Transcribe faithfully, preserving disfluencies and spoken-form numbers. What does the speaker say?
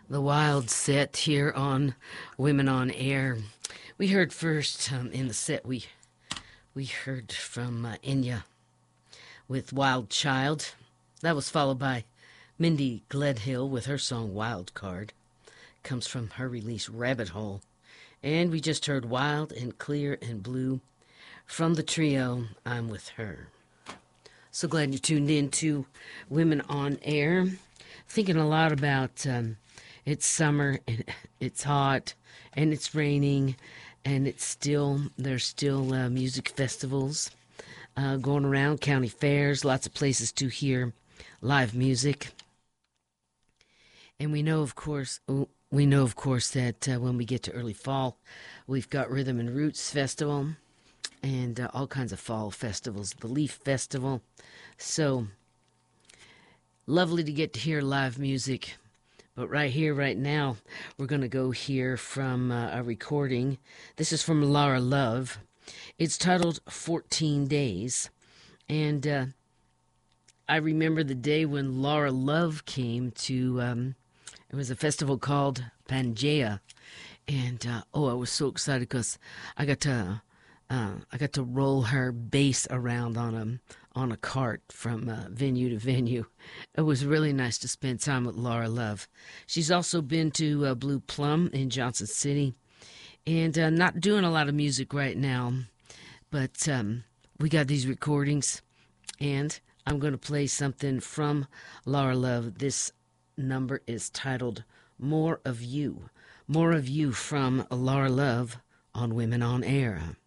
The Wild set here on Women on Air. We heard first um, in the set, we we heard from uh, Enya with Wild Child. That was followed by Mindy Gledhill with her song Wild Card. Comes from her release Rabbit Hole. And we just heard Wild and Clear and Blue from the trio I'm With Her. So glad you tuned in to Women on Air. Thinking a lot about um, it's summer and it's hot and it's raining and it's still there's still uh, music festivals uh, going around, county fairs, lots of places to hear live music. And we know, of course, we know, of course, that uh, when we get to early fall, we've got Rhythm and Roots Festival and uh, all kinds of fall festivals, the Leaf Festival. So lovely to get to hear live music. But right here, right now, we're going to go hear from uh, a recording. This is from Laura Love. It's titled fourteen days. And uh, I remember the day when Laura Love came to, um, it was a festival called Pangea. And, uh, oh, I was so excited because I got to... Uh, I got to roll her bass around on a on a cart from uh, venue to venue. It was really nice to spend time with Laura Love. She's also been to uh, Blue Plum in Johnson City, and uh, not doing a lot of music right now. But um, we got these recordings, and I'm going to play something from Laura Love. This number is titled "More of You." More of You from Laura Love on Women on Air.